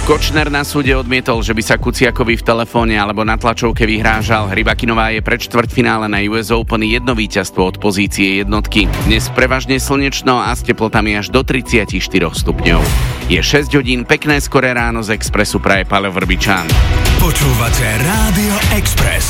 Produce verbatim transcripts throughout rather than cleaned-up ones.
Kočner na súde odmietol, že by sa Kuciakovi v telefóne alebo na tlačovke vyhrážal. Rybakinová je pred štvrťfinále na ú es Open jedno víťazstvo od pozície jednotky. Dnes prevažne slnečno a s teplotami až do tridsaťštyri stupňov. Je šesť hodín, pekné skoré ráno z Expressu praje Paľo Vrbičan. Počúvate Rádio Express.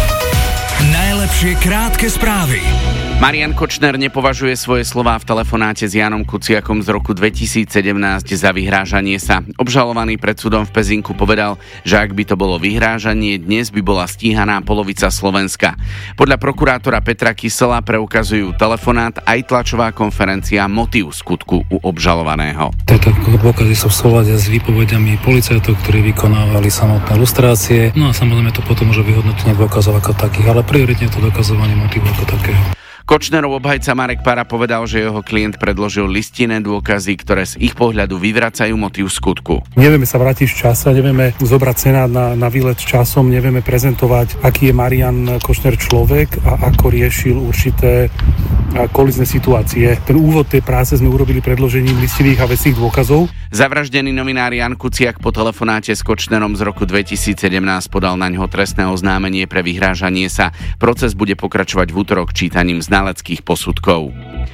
Najlepšie krátke správy. Marian Kočner nepovažuje svoje slová v telefonáte s Jánom Kuciakom z roku dvetisícsedemnásť za vyhrážanie sa. Obžalovaný pred súdom v Pezinku povedal, že ak by to bolo vyhrážanie, dnes by bola stíhaná polovica Slovenska. Podľa prokurátora Petra Kysela preukazujú telefonát aj tlačová konferencia motív skutku u obžalovaného. Tieto dôkazy sú v súlade s výpovediami policajtov, ktorí vykonávali samotné lustrácie. No a samozrejme to potom môže vyhodnotenie dôkazov ako takých, ale prioritne to dokazovanie motívu ako takého. Kočnerov obhajca Marek Para povedal, že jeho klient predložil listinné dôkazy, ktoré z ich pohľadu vyvracajú motív skutku. Nevieme sa vrátiť v čase, nevieme zobrať senát na, na výlet časom, nevieme prezentovať, aký je Marian Kočner človek a ako riešil určité kolizné situácie. Ten úvod tej práce sme urobili predložením listinných a vecných dôkazov. Zavraždený novinár Ján Kuciak po telefonáte s Kočnerom z roku dvetisícsedemnásť podal naňho trestné oznámenie pre vyhrážanie sa. Proces bude pokračovať v útorok čítaním znaleckých posudkov.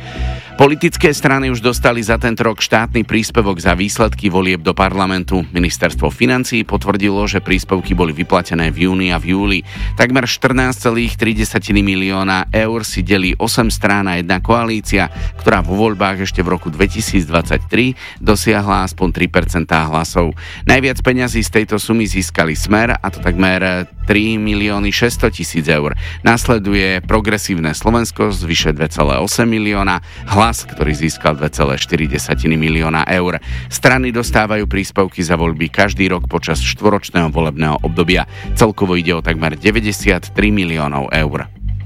Politické strany už dostali za tento rok štátny príspevok za výsledky volieb do parlamentu. Ministerstvo financií potvrdilo, že príspevky boli vyplatené v júni a v júli. Takmer štrnásť celá tri milióna eur si delí osem strán a jedna koalícia, ktorá vo voľbách ešte v roku dvetisícdvadsaťtri dosiahla aspoň tri percentá hlasov. Najviac peňazí z tejto sumy získali Smer, a to takmer tri milióny šesťsto tisíc eur. Nasleduje Progresívne Slovensko z vyše dva celé osem milióna, Hlas, ktorý získal dva celé štyri milióna eur. Strany dostávajú príspevky za voľby každý rok počas štvoročného volebného obdobia. Celkovo ide o takmer deväťdesiattri miliónov eur.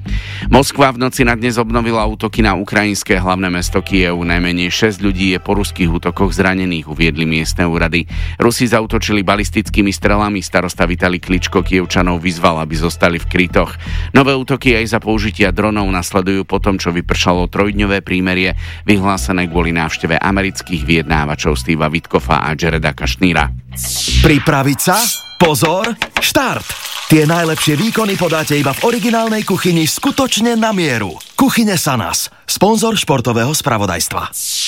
Moskva v noci na dnes obnovila útoky na ukrajinské hlavné mesto Kyjev. Najmenej šesť ľudí je po ruských útokoch zranených, uviedli miestne úrady. Rusi zaútočili balistickými strelami, starosta Vitalij Kličko Kyjevčanov vyzval, aby zostali v krytoch. Nové útoky aj za použitia dronov nasledujú po tom, čo vypršalo trojdňové prímerie, vyhlásené kvôli návšteve amerických vyjednávačov Steva Witkoffa a Jareda Kušnera. Pripraviť sa? Pozor, štart! Tie najlepšie výkony podáte iba v originálnej kuchyni skutočne na mieru. Kuchyne Sanas, sponzor športového spravodajstva.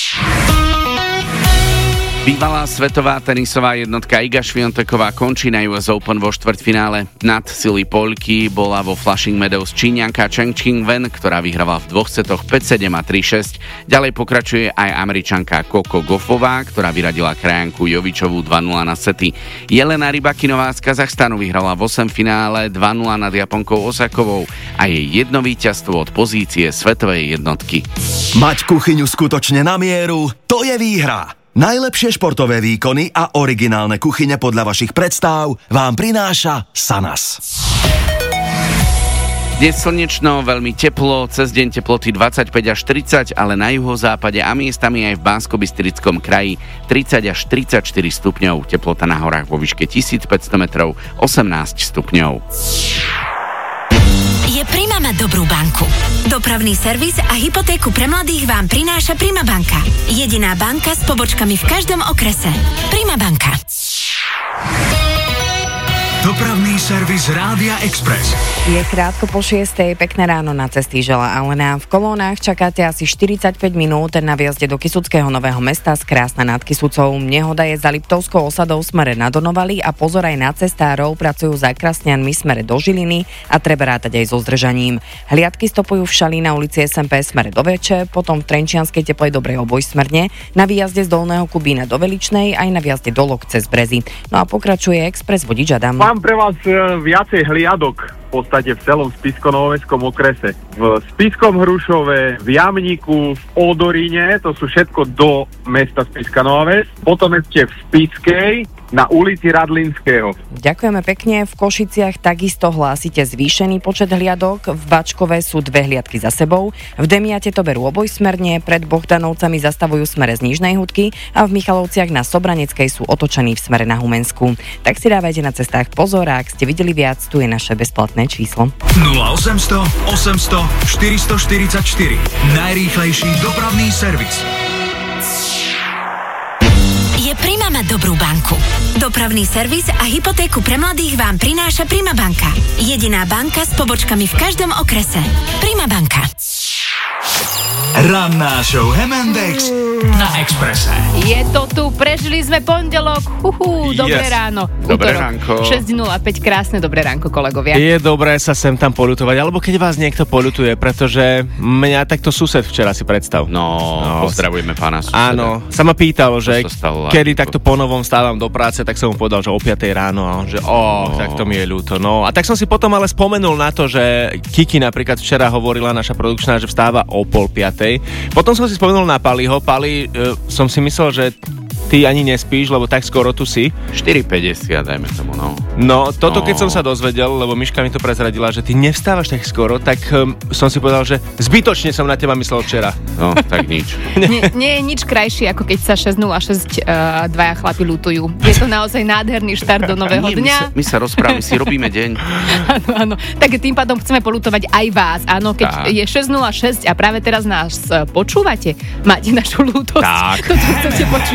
Bývalá svetová tenisová jednotka Iga Swiateková končí na ú es Open vo štvrťfinále. Nad sily Poľky bola vo Flushing Meadows Číňanka Cheng Qingwen, ktorá vyhrala v dvoch setoch päť sedem a tri šesť. Ďalej pokračuje aj Američanka Coco Gauffová, ktorá vyradila krajanku Jovičovú dva nula na sety. Jelena Rybakinová z Kazachstanu vyhrala v osem finále dva nula nad Japonkou Osakovou a jej jedno víťazstvo od pozície svetovej jednotky. Mať kuchyňu skutočne na mieru, to je výhra. Najlepšie športové výkony a originálne kuchyne podľa vašich predstáv vám prináša Sanas. Dnes slnečno, veľmi teplo, cez deň teploty dvadsaťpäť až tridsať, ale na juhozápade a miestami aj v Banskobystrickom kraji tridsať až tridsaťštyri stupňov. Teplota na horách vo výške tisícpäťsto metrov, osemnásť stupňov. Je Prima mať dobrú banku. Dopravný servis a hypotéku pre mladých vám prináša Prima banka. Jediná banka s pobočkami v každom okrese. Prima banka. Dopravný servis Rádia Express. Je krátko po šiestej, pekné ráno, na cesty želá Alena. V kolónach čakáte asi štyridsaťpäť minút na výjazde do Kysuckého Nového Mesta z Krásna nad Kysucou. Nehoda je za Liptovskou osadou smere na Donovali a pozor aj na cestárov, pracujú za Krasnianmi smere do Žiliny a treba rátať aj so zdržaním. Hliadky stopujú v Šali na ulici es em pé smere do Veče, potom v Trenčianskej Teplej Dobrej obojsmerne, na výjazde z Dolného Kubína do Veličnej aj na výjazde do Lok cez Brezy. No a pokračuje Express vodič Adam. Mám pre vás viacej hliadok v podstate v celom Spišsko-Novomestskom okrese. V Spišskom Hrušove, v Jamníku, v Odoríne, to sú všetko do mesta Spišská Nová Ves. Potom ešte v Spišskej, na ulici Radlinského. Ďakujeme pekne. V Košiciach takisto hlásite zvýšený počet hliadok. V Bačkove sú dve hliadky za sebou. V Demiate to berú obojsmerne, pred Bohdanovcami zastavujú smere z Nižnej Hudky a v Michalovciach na Sobraneckej sú otočení v smere na Humensku. Tak si dávajte na cestách pozor a ak ste videli viac, tu je naše bezplatné číslo. nula osemsto osemsto štyristoštyridsaťštyri. Najrýchlejší dopravný servis. Je pri Prima má dobrú banku. Dopravný servis a hypotéku pre mladých vám prináša Prima banka. Jediná banka s pobočkami v každom okrese. Prima banka. Ranná show em and X na Expresse. Je to tu, prežili sme pondelok. Huhu, dobré Yes. ráno. Dobré Útorok. ránko. šesť nula päť, krásne dobré ránko, kolegovia. Je dobré sa sem tam poľutovať, alebo keď vás niekto poľutuje, pretože mňa takto sused včera si predstav. No, No, pozdravujeme pána suseda. Áno, sa ma pýtal, že To sa stalo kedy lásniku. takto ponovom stávam do práce, tak som mu povedal, že o piatej ráno a on, že oh, No. tak to mi je ľúto. No a tak som si potom ale spomenul na to, že Kiki napríklad včera hovorila, naša produkčná, že vstáva o pol piatej. Potom som si spomenul na Paliho. Pali, e, som si myslel, že ty ani nespíš, lebo tak skoro tu si. štyri päťdesiat, dajme tomu, no. No, toto No. keď som sa dozvedel, lebo Miška mi to prezradila, že ty nevstávaš tak skoro, tak um, som si povedal, že zbytočne som na teba myslel včera. No, tak nič. Nie, nie je nič krajšie, ako keď sa šesť nula šesť uh, dvaja chlapi lutujú. Je to naozaj nádherný štart do nového Nie, my dňa. sa, my sa rozprávame, si robíme deň. Áno, áno. Tak tým pádom chceme poľutovať aj vás. Áno, keď Tak. je šesť nula šesť a práve teraz nás uh, počúvate, máte našu ľútosť. Tak. Toto chcete počuť.